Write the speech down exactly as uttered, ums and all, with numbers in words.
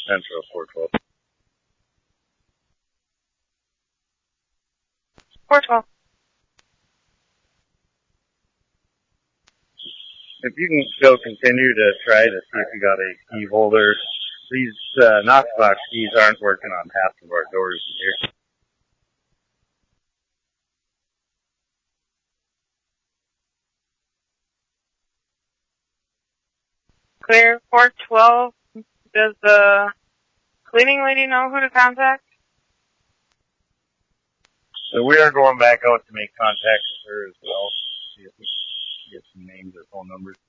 Central, four twelve. four twelve. If you can still continue to try to see if you got a key holder, these uh, Knox box keys aren't working on half of our doors here. Clear, four twelve. Does the cleaning lady know who to contact? So we are going back out to make contact with her as well, see if we can get some names or phone numbers.